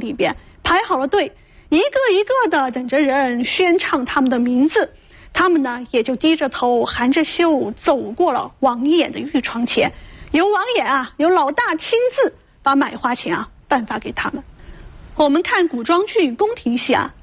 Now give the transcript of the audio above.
里边排好了队，一个一个的等着人宣唱他们的名字。他们呢也就低着头含着羞走过了王衍的御床前，由王衍由老大亲自把买花钱颁发给他们。我们看古装剧宫廷戏